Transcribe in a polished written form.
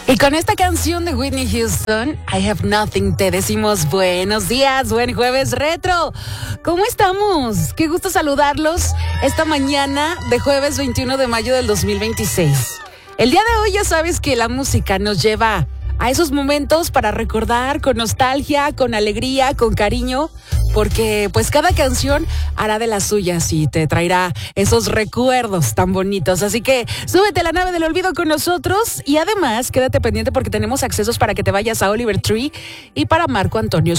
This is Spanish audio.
Y con esta canción de Whitney Houston, I Have Nothing, te decimos buenos días, buen jueves retro. ¿Cómo estamos? Qué gusto saludarlos esta mañana de jueves 21 de mayo del 2026. El día de hoy ya sabes que la música nos lleva a esos momentos para recordar con nostalgia, con alegría, con cariño, porque pues cada canción hará de las suyas y te traerá esos recuerdos tan bonitos. Así que súbete a la nave del olvido con nosotros y además quédate pendiente porque tenemos accesos para que te vayas a Oliver Tree y para Marco Antonio